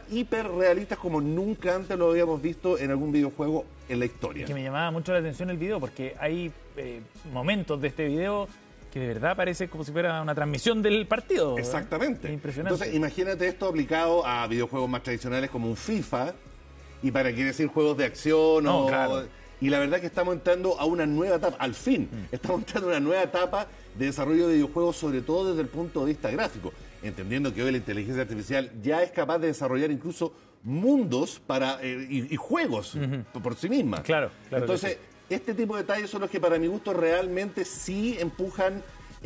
hiperrealistas como nunca antes lo habíamos visto en algún videojuego en la historia. Es que me llamaba mucho la atención el video porque hay momentos de este video que de verdad parece como si fuera una transmisión del partido. Exactamente. Es impresionante. Entonces, imagínate esto aplicado a videojuegos más tradicionales como un FIFA, y para qué decir juegos de acción claro. Y la verdad que estamos entrando a una nueva etapa, al fin, estamos entrando a una nueva etapa de desarrollo de videojuegos, sobre todo desde el punto de vista gráfico, entendiendo que hoy la inteligencia artificial ya es capaz de desarrollar incluso mundos y juegos por sí misma. Claro. Entonces, este tipo de detalles son los que para mi gusto realmente sí empujan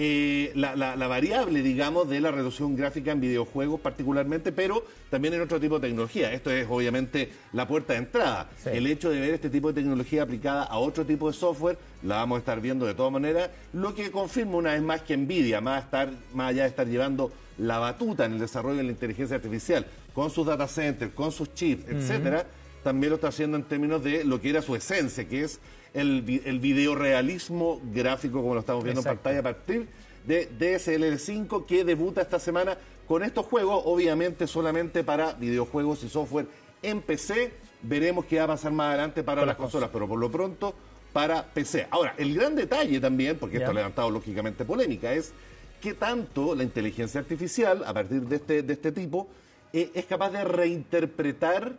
la variable, digamos, de la resolución gráfica en videojuegos particularmente, pero también en otro tipo de tecnología. Esto es obviamente la puerta de entrada. Sí. El hecho de ver este tipo de tecnología aplicada a otro tipo de software, la vamos a estar viendo de todas maneras, lo que confirma una vez más que Nvidia, más allá de estar llevando la batuta en el desarrollo de la inteligencia artificial, con sus data centers, con sus chips, etcétera, también lo está haciendo en términos de lo que era su esencia, que es el videorealismo gráfico, como lo estamos viendo en pantalla, a partir de DSLL5, que debuta esta semana con estos juegos, obviamente solamente para videojuegos y software en PC. Veremos qué va a pasar más adelante para las consolas, pero por lo pronto para PC. Ahora, el gran detalle también, porque esto ha levantado lógicamente polémica, es qué tanto la inteligencia artificial, a partir de este tipo, es capaz de reinterpretar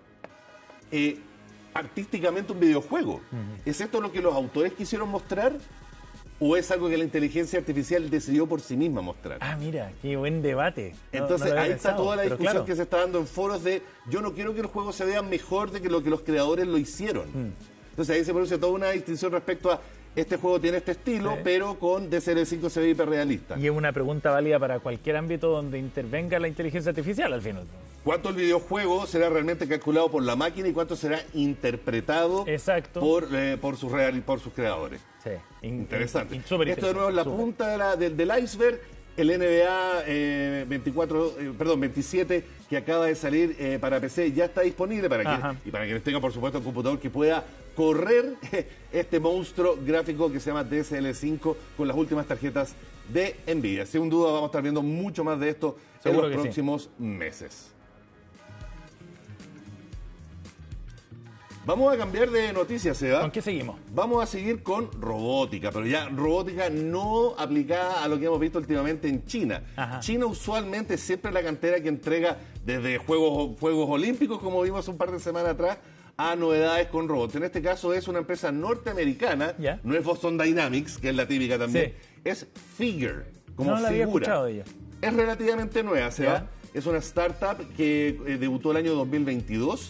artísticamente un videojuego. ¿Es esto lo que los autores quisieron mostrar? ¿O es algo que la inteligencia artificial decidió por sí misma mostrar? Ah, mira, qué buen debate. Entonces, ahí está toda la discusión que se está dando en foros de yo no quiero que el juego se vea mejor de que lo que los creadores lo hicieron. Entonces, ahí se produce toda una distinción respecto a este juego tiene este estilo, pero con DSL5 se ve hiperrealista. Y es una pregunta válida para cualquier ámbito donde intervenga la inteligencia artificial, al final. ¿Cuánto el videojuego será realmente calculado por la máquina y cuánto será interpretado por sus creadores? Sí. Interesante. Esto de nuevo es la punta del iceberg. El NBA 27 que acaba de salir para PC ya está disponible para quienes tengan, por supuesto, un computador que pueda correr este monstruo gráfico que se llama DSL5 con las últimas tarjetas de Nvidia. Sin duda vamos a estar viendo mucho más de esto en los próximos meses. Vamos a cambiar de noticias, Seba. ¿Con qué seguimos? Vamos a seguir con robótica, pero ya robótica no aplicada a lo que hemos visto últimamente en China. China usualmente siempre es la cantera que entrega desde Juegos Olímpicos, como vimos un par de semanas atrás, a novedades con robots. En este caso es una empresa norteamericana, no es Boston Dynamics, que es la típica también, es Figure, como no la había escuchado de ella. Es relativamente nueva, Seba. Es una startup que debutó el año 2022.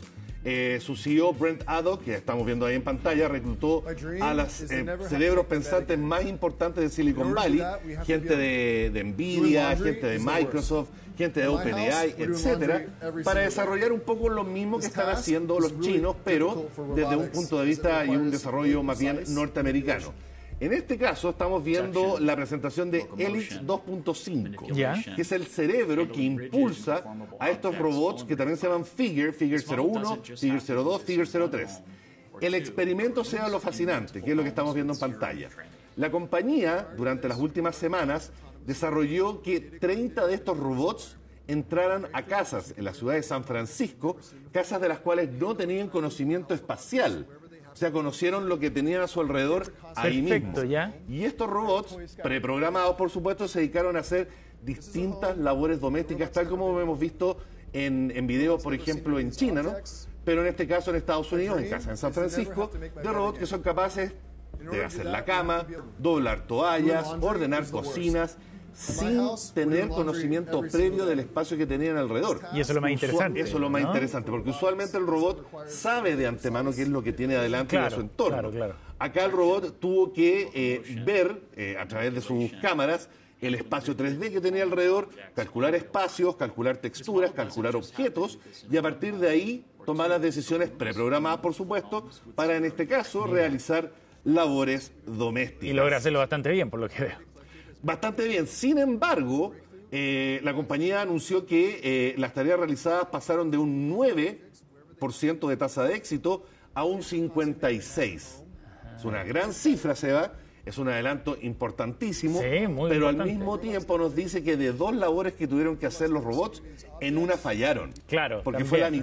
Su CEO, Brent Addo, que estamos viendo ahí en pantalla, reclutó a los cerebros pensantes más importantes de Silicon Valley, gente de Nvidia, gente de Microsoft, gente de OpenAI, etcétera, para desarrollar un poco lo mismo que están haciendo los chinos, pero desde un punto de vista y un desarrollo más bien norteamericano. En este caso estamos viendo la presentación de Helix 2.5, que es el cerebro que impulsa a estos robots que también se llaman Figure 01, Figure 02, Figure 03. El experimento sea lo fascinante, que es lo que estamos viendo en pantalla. La compañía, durante las últimas semanas, desarrolló que 30 de estos robots entraran a casas en la ciudad de San Francisco, casas de las cuales no tenían conocimiento espacial. O sea, conocieron lo que tenían a su alrededor ahí mismo. Y estos robots, preprogramados por supuesto, se dedicaron a hacer distintas labores domésticas, tal como hemos visto en videos, por ejemplo, en China, ¿no? Pero en este caso en Estados Unidos, en casa en San Francisco, de robots que son capaces de hacer la cama, doblar toallas, ordenar cocinas, sin tener conocimiento previo del espacio que tenían alrededor. Y eso es lo más interesante. Eso es lo más interesante, porque usualmente el robot sabe de antemano qué es lo que tiene adelante de su entorno. Acá el robot tuvo que ver a través de sus cámaras el espacio 3D que tenía alrededor, calcular espacios, calcular texturas, calcular objetos, y a partir de ahí tomar las decisiones preprogramadas, por supuesto, para en este caso realizar labores domésticas. Y logra hacerlo bastante bien, por lo que veo. Bastante bien. Sin embargo, la compañía anunció que las tareas realizadas pasaron de un 9% de tasa de éxito a un 56%. Es una gran cifra, Seba. Es un adelanto importantísimo, pero al mismo tiempo nos dice que de 2 labores que tuvieron que hacer los robots, en una fallaron. Claro, porque fue la mitad.